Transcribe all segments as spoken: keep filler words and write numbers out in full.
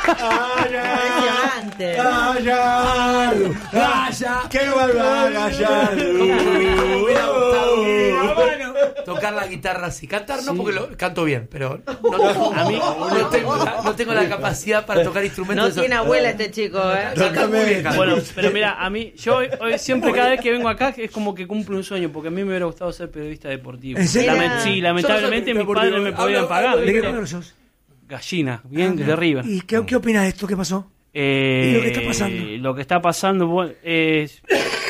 Impresionante. Gallardo, Gallardo, que vuelva Gallardo. Hubiera gustado, bueno, tocar la guitarra así. Cantar no, sí, porque lo canto bien, pero no, no, a mí no tengo, la, no tengo la capacidad para tocar instrumentos. No tiene abuela este chico, ¿eh? Bueno, pero mira, a mí, yo hoy, hoy siempre cada vez que vengo acá es como que cumplo un sueño, porque a mí me hubiera gustado ser periodista deportivo. Lament, sí, lamentablemente mis padres no me podían pagar. ¿De qué número sos? Gallina, bien, de River. ¿Y qué, qué opinas de esto? ¿Qué pasó? Eh, ¿Y lo que está pasando? Lo que está pasando es...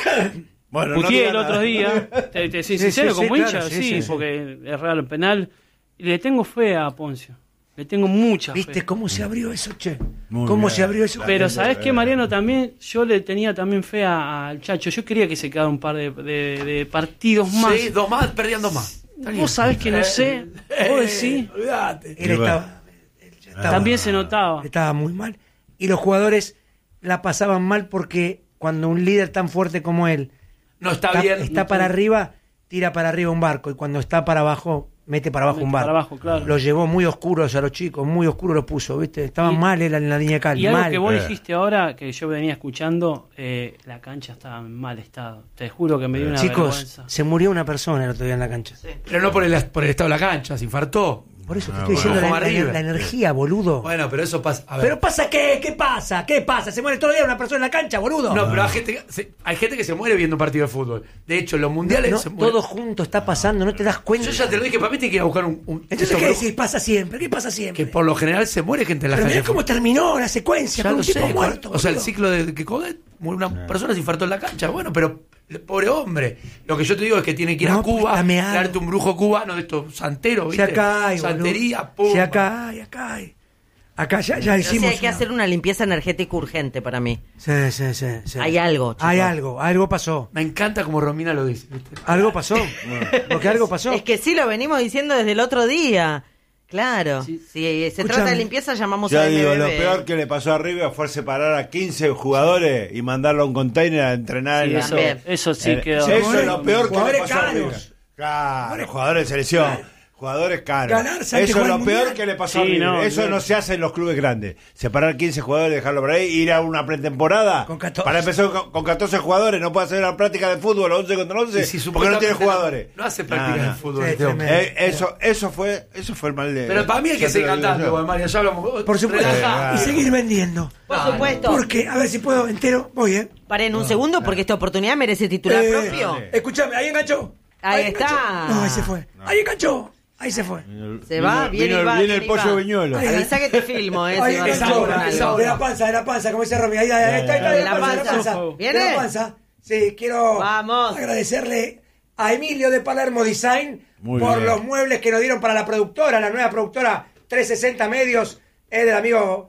Bueno, Putié no el otro nada. día, te, te soy Sí, sincero, sí, sí, como claro, hincha, sí, sí, sí, sí. porque es real el penal. Y le tengo fe a Poncio. Le tengo mucha ¿Viste fe. cómo se abrió eso, che? Muy ¿Cómo bien. se abrió eso? Pero ¿sabés qué, Mariano? También yo le tenía también fe a- al Chacho. Yo quería que se quedara un par de, de- de partidos más. Sí, dos más, perdían dos más. Vos sabés que no sé, vos decís. Olvídate. Él estaba, él ya estaba- También se notaba. estaba muy mal. Y los jugadores la pasaban mal porque cuando un líder tan fuerte como él No está, está, bien. está para arriba, tira para arriba un barco. Y cuando está para abajo, mete para abajo Mete un barco. para abajo, claro. Los llevó muy oscuros a los chicos, muy oscuros los puso, ¿viste? Estaban Y- mal él en la línea de cal. Y algo mal. que vos Eh. dijiste ahora, que yo venía escuchando, eh, la cancha estaba en mal estado. Te juro que me dio una Chicos, vergüenza. se murió una persona el otro día en la cancha. Pero no por el, por el estado de la cancha, se infartó. Por eso te Ah, estoy bueno. diciendo Como la, arriba. la- la energía, boludo. Bueno, pero eso pasa. A ver. ¿Pero pasa qué? ¿Qué pasa? ¿Qué pasa? ¿Se muere todo el día una persona en la cancha, boludo? No, pero hay gente, que se, hay gente que se muere viendo un partido de fútbol. De hecho, en los mundiales No, se muere. todo junto está pasando, no te das cuenta. Yo ya te lo dije, para mí tiene que ir a buscar un. un Entonces, esto, ¿qué pero- decís? Pasa siempre. ¿Qué pasa siempre? que por lo general se muere gente en la Pero calle. mirá cómo terminó la secuencia, Ya con lo un tipo sé. muerto. O sea, el boludo. ciclo de que Codet, una persona se infartó en la cancha. Bueno, pero el pobre hombre. Lo que yo te digo es que tiene que ir No, a Cuba, pues, meado. darte un brujo cubano de estos santeros, Se ¿viste? acá hay, Santería, boludo. pum. Se acá hay, acá hay. Acá ya, ya Pero sí hicimos. hay que una- hacer una limpieza energética urgente para mí. Sí, sí, sí, sí. Hay algo, chicos. Hay algo, algo pasó. Me encanta como Romina lo dice, ¿viste? Algo pasó. Porque algo pasó. Es que sí, lo venimos diciendo desde el otro día. Claro. Sí. Si se Escúchame. trata de limpieza, llamamos Ya a digo, M B B. lo peor que le pasó a River fue separar a quince jugadores y mandarlo a un container a entrenar Sí, en la... eso, También. eso sí Eh, quedó. Eso es lo peor que le Jugadores pasó a caros. River. Claro, jugadores de selección. Jugadores caros. Ganar, ¿sabes que Eso es juega lo el peor Mundial? que le pasó a Sí, River. no, Eso no. no se hace en los clubes grandes. Separar quince jugadores, dejarlo por ahí, ir a una pretemporada. Con catorce. Para empezar con, con catorce jugadores, no puede hacer una práctica de fútbol once contra once Y si porque no tiene supuestamente jugadores. No, no hace práctica No, no. de fútbol. Sí, este hombre. tremendo. Eh, eso, eso fue, eso fue el mal de. Pero para mí hay que Yo te seguir lo digo cantando, yo. Juan Mario. Ya hablamos. Por supuesto. Relajá. Y seguir vendiendo. Por No, supuesto. Porque, a ver si puedo entero. Voy, ¿eh? Paren un segundo porque esta oportunidad merece titular Eh, propio. dale. Escúchame, ahí enganchó. Ahí enganchó. está. No, ahí se fue. Ahí enganchó. Ahí se fue. Se va, Vino- viene vino- y va. viene viene el y pollo va. viñuelo. Avisa que te filmo, eh. Ahí si vas a enganchó. hacer algo. De la panza, de la panza, como dice Romy. Ahí, ahí, ahí está, ahí está, de la panza, de la panza. ¿Viene? De la panza. Sí, quiero Vamos. agradecerle a Emilio de Palermo Design Muy por bien. los muebles que nos dieron para la productora, la nueva productora trescientos sesenta Medios, es del amigo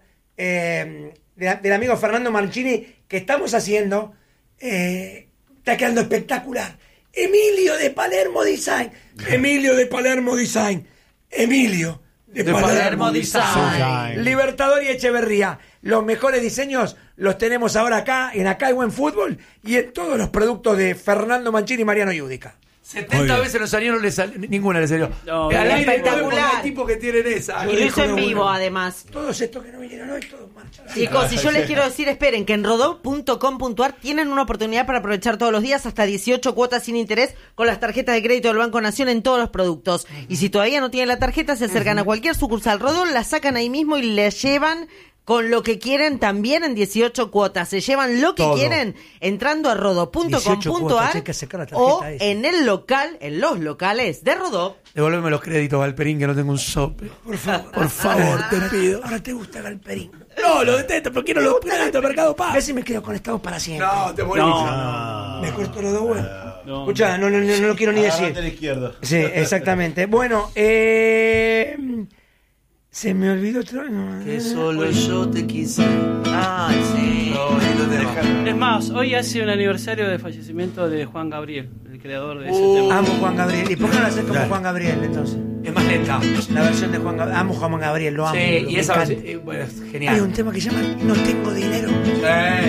eh, de- del amigo Fernando Mancini, que estamos haciendo. Eh, está quedando espectacular. Emilio de Palermo Design. Emilio de Palermo Design. Emilio de, De Palermo, Palermo Design. Design. Libertador y Echeverría. Los mejores diseños los tenemos ahora acá, en Acá y Buen Fútbol, y en todos los productos de Fernando Mancini y Mariano Yudica. Muy setenta bien. veces nos salió, no le salió, ninguna le salió. No, Al aire, espectacular. hay tipos que tienen esa. Y lo hizo en vivo, además. Todos estos que no vinieron hoy, todos marchan. Chicos, y yo les quiero decir, esperen, que en rodó punto com punto ar tienen una oportunidad para aprovechar todos los días hasta dieciocho cuotas sin interés con las tarjetas de crédito del Banco Nación en todos los productos. Y si todavía no tienen la tarjeta, se acercan a cualquier sucursal Rodó, la sacan ahí mismo y le llevan con lo que quieren también en dieciocho cuotas. Se llevan lo que Todo. quieren entrando a rodó punto com punto cuotas, ar hay que sacar la tarjeta o esa. en el local, en los locales de Rodó. Devuélveme los créditos, Valperín, que no tengo un sope. Por favor. Por favor, te pido. Ahora te gusta Galperín. No, lo detesto, pero quiero los créditos del Mercado A Pago. ver si me quedo conectado para siempre. No, te morís. No, Me corto los dos huevos. no. Escucha, no, no, no, no lo quiero ni Agarrate decir. a la izquierda. Sí, exactamente. Bueno, eh, se me olvidó otro. no, Que solo yo te quise. Ay, sí. No, lindo tema. Es más, hoy hace un aniversario de fallecimiento de Juan Gabriel, el creador de ese Uh, tema. Amo Juan Gabriel. ¿Y por qué no lo haces como Dale. Juan Gabriel entonces? Es más lenta. La versión de Juan Gabriel. Amo Juan Gabriel, lo amo. Sí, lo- y me esa encanta. versión, eh, bueno, es Hay un genial. tema que se llama No tengo dinero. Sí.